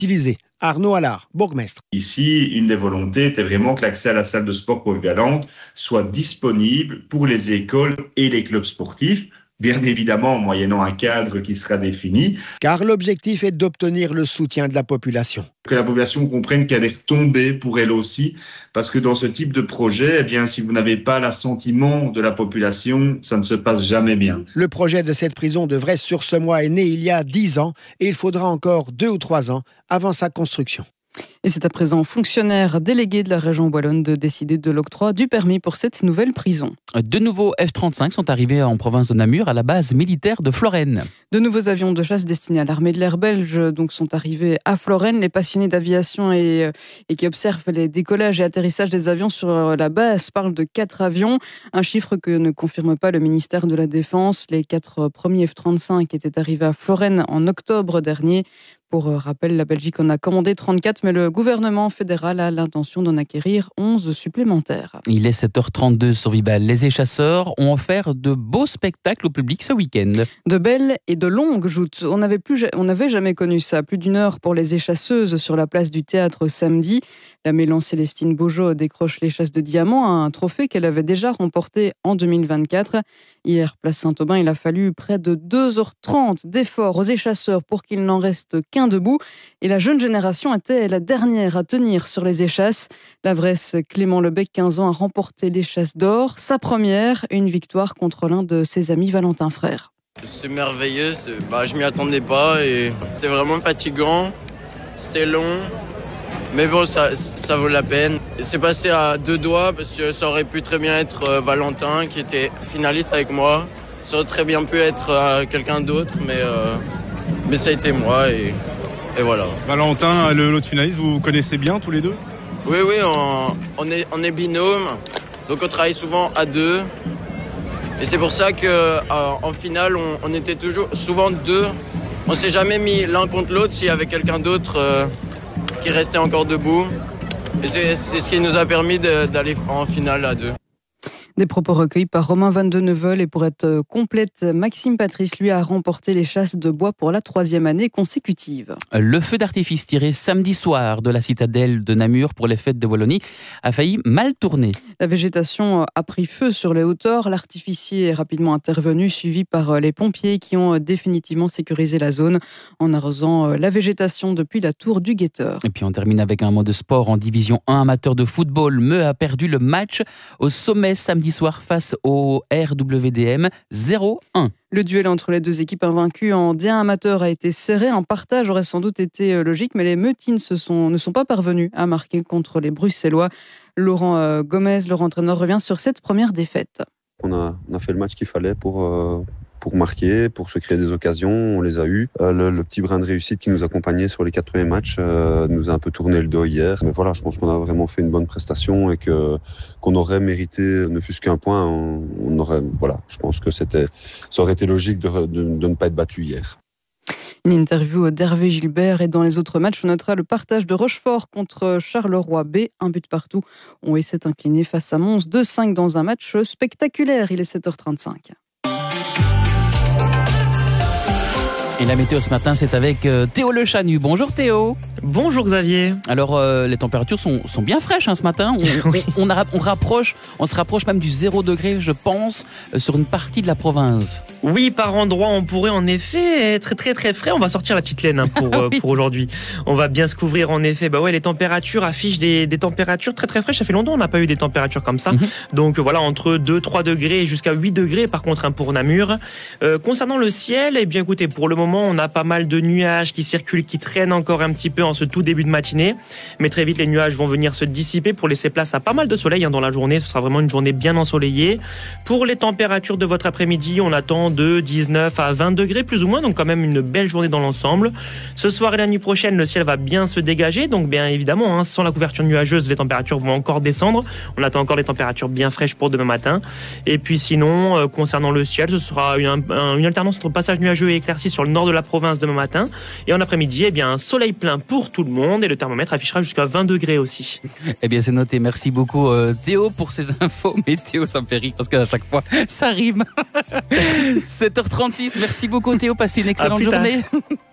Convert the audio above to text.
utilisé. Arnaud Allard, bourgmestre. Ici, une des volontés était vraiment que l'accès à la salle de sport polyvalente soit disponible pour les écoles et les clubs sportifs, bien évidemment moyennant un cadre qui sera défini. Car l'objectif est d'obtenir le soutien de la population. Que la population comprenne qu'elle est retombée pour elle aussi, parce que dans ce type de projet, eh bien, si vous n'avez pas l'assentiment de la population, ça ne se passe jamais bien. Le projet de cette prison de Vresse-sur-Semois est né il y a 10 ans et il faudra encore 2 ou 3 ans avant sa construction. Et c'est à présent fonctionnaire délégué de la région wallonne de décider de l'octroi du permis pour cette nouvelle prison. De nouveaux F-35 sont arrivés en province de Namur à la base militaire de Florenne. De nouveaux avions de chasse destinés à l'armée de l'air belge sont arrivés à Florenne. Les passionnés d'aviation et qui observent les décollages et atterrissages des avions sur la base parlent de 4 avions, un chiffre que ne confirme pas le ministère de la Défense. Les 4 premiers F-35 étaient arrivés à Florenne en octobre dernier. Pour rappel, la Belgique en a commandé 34, mais le gouvernement fédéral a l'intention d'en acquérir 11 supplémentaires. Il est 7h32 sur Vibal. Les échasseurs ont offert de beaux spectacles au public ce week-end. De belles et de longues joutes. On n'avait jamais connu ça. Plus d'1 heure pour les échasseuses sur la place du théâtre samedi. La Mélan Célestine Beaujeau décroche les chasses de diamants, un trophée qu'elle avait déjà remporté en 2024. Hier, place Saint-Aubin, il a fallu près de 2h30 d'efforts aux échasseurs pour qu'il n'en reste qu'un debout. Et la jeune génération était la dernière à tenir sur les échasses. La Vresse Clément Lebec, 15 ans, a remporté l'échasse d'or. Sa première, une victoire contre l'un de ses amis Valentin Frère. C'est merveilleux, je m'y attendais pas et c'était vraiment fatigant, c'était long. Mais bon, ça vaut la peine. C'est passé à 2 doigts parce que ça aurait pu très bien être Valentin qui était finaliste avec moi. Ça aurait très bien pu être quelqu'un d'autre, mais ça a été moi et voilà. Valentin, l'autre finaliste, vous connaissez bien tous les deux ? Oui, on est binôme, donc on travaille souvent à 2. Et c'est pour ça qu'en finale, on était souvent 2. On s'est jamais mis l'un contre l'autre s'il y avait quelqu'un d'autre qui restait encore debout. Et c'est ce qui nous a permis d'aller en finale à 2. Des propos recueillis par Romain Van de Neuvel. Et pour être complète, Maxime Patrice, lui, a remporté les chasses de bois pour la 3e année consécutive. Le feu d'artifice tiré samedi soir de la citadelle de Namur pour les fêtes de Wallonie a failli mal tourner. La végétation a pris feu sur les hauteurs. L'artificier est rapidement intervenu, suivi par les pompiers qui ont définitivement sécurisé la zone en arrosant la végétation depuis la tour du guetteur. Et puis on termine avec un mot de sport en division 1 amateur de football. Meux a perdu le match au sommet samedi soir face au RWDM 0-1. Le duel entre les 2 équipes invaincues en D1 amateur a été serré. Un partage aurait sans doute été logique, mais les Meutines ne sont pas parvenus à marquer contre les Bruxellois. Laurent Gomez, leur entraîneur, revient sur cette première défaite. On a fait le match qu'il fallait pour marquer, pour se créer des occasions, on les a eues. Le petit brin de réussite qui nous accompagnait sur les 4 premiers matchs nous a un peu tourné le dos hier. Mais voilà, je pense qu'on a vraiment fait une bonne prestation et qu'on aurait mérité ne fût-ce qu'un point. Je pense que ça aurait été logique de ne pas être battu hier. Une interview d'Hervé Gilbert et dans les autres matchs, on notera le partage de Rochefort contre Charleroi B. 1 but partout. On s'est incliné face à Mons 2-5 dans un match spectaculaire. Il est 7h35. Et la météo ce matin, c'est avec Théo Le Chanu. Bonjour Théo. Bonjour Xavier. Alors, les températures sont bien fraîches ce matin. On se rapproche même du 0 degré, je pense, sur une partie de la province. Oui, par endroits, on pourrait en effet être très très frais. On va sortir la petite laine pour aujourd'hui. On va bien se couvrir en effet. Les températures affichent des températures très très fraîches. Ça fait longtemps qu'on n'a pas eu des températures comme ça. Donc voilà, entre 2-3 degrés jusqu'à 8 degrés par contre pour Namur. Concernant le ciel, eh bien écoutez, pour le moment, on a pas mal de nuages qui circulent, qui traînent encore un petit peu en ce tout début de matinée. Mais très vite, les nuages vont venir se dissiper pour laisser place à pas mal de soleil dans la journée. Ce sera vraiment une journée bien ensoleillée. Pour les températures de votre après-midi, on attend de 19 à 20 degrés plus ou moins. Donc quand même une belle journée dans l'ensemble. Ce soir et la nuit prochaine, le ciel va bien se dégager. Donc bien évidemment, sans la couverture nuageuse, les températures vont encore descendre. On attend encore les températures bien fraîches pour demain matin. Et puis sinon, concernant le ciel, ce sera une alternance entre passage nuageux et éclaircies sur le nord de la province demain matin. Et en après-midi, un soleil plein pour tout le monde et le thermomètre affichera jusqu'à 20 degrés aussi. Eh bien, c'est noté. Merci beaucoup Théo pour ces infos météo. Ça me fait rire parce qu'à chaque fois, ça rime. 7h36. Merci beaucoup Théo. Passez une excellente journée.